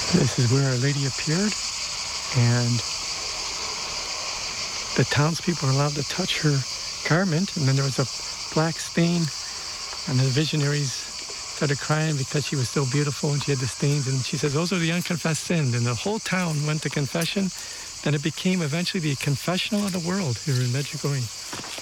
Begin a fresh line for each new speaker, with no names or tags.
This is where Our Lady appeared, and the townspeople were allowed to touch her garment, and then there was a black stain, and the visionaries started crying because she was so beautiful and she had the stains, and she says, those are the unconfessed sins, and the whole town went to confession, and it became eventually the confessional of the world here in Medjugorje.